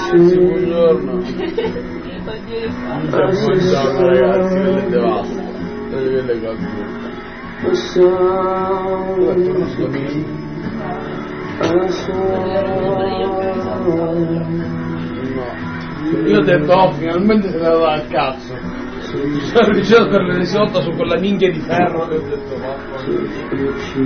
Buongiorno. Buongiorno ragazzi, vedete basta. Vedete cose. Io ho detto, oh, finalmente se ne andava al cazzo. Sono riuscito per le risotto su quella minchia di ferro che ho detto,